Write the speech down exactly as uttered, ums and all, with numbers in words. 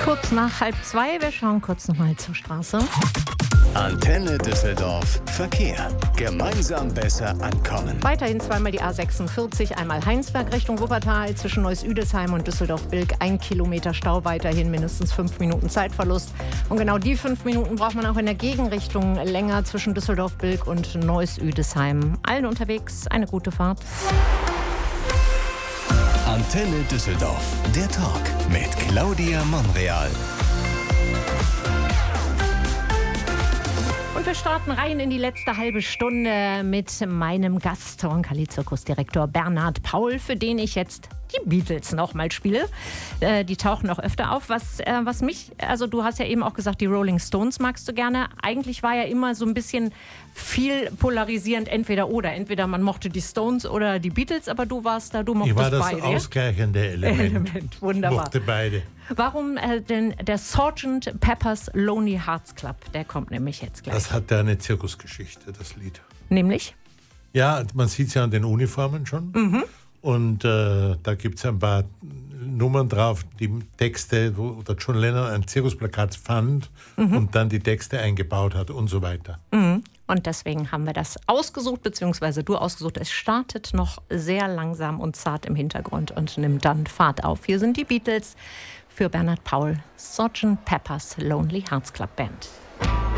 Kurz nach halb zwei, wir schauen kurz nochmal zur Straße. Antenne Düsseldorf Verkehr. Gemeinsam besser ankommen. Weiterhin zweimal die A sechsundvierzig, einmal Heinsberg Richtung Wuppertal, zwischen Neuss-Üdesheim und Düsseldorf-Bilk. Ein Kilometer Stau, weiterhin mindestens fünf Minuten Zeitverlust. Und genau die fünf Minuten braucht man auch in der Gegenrichtung länger zwischen Düsseldorf-Bilk und Neuss-Üdesheim. Allen unterwegs eine gute Fahrt. Antenne Düsseldorf, der Talk mit Claudia Monreal. Und wir starten rein in die letzte halbe Stunde mit meinem Gast, Roncalli-Zirkusdirektor Bernhard Paul, für den ich jetzt die Beatles nochmal spiele. Äh, die tauchen noch öfter auf. Was, äh, was mich, also du hast ja eben auch gesagt, die Rolling Stones magst du gerne. Eigentlich war ja immer so ein bisschen viel polarisierend, entweder oder. Entweder man mochte die Stones oder die Beatles, aber du warst da, du mochtest beide. Ich war das beide, ausgleichende Element. Element. Wunderbar. Ich mochte beide. Warum äh, denn der Sergeant Pepper's Lonely Hearts Club? Der kommt nämlich jetzt gleich. Das hat ja eine Zirkusgeschichte, das Lied. Nämlich? Ja, man sieht es ja an den Uniformen schon. Mhm. Und äh, da gibt es ein paar Nummern drauf, die Texte, wo der John Lennon ein Zirkusplakat fand mhm. und dann die Texte eingebaut hat und so weiter. Mhm. Und deswegen haben wir das ausgesucht, beziehungsweise du ausgesucht. Es startet noch sehr langsam und zart im Hintergrund und nimmt dann Fahrt auf. Hier sind die Beatles für Bernhard Paul, Sergeant Pepper's Lonely Hearts Club Band.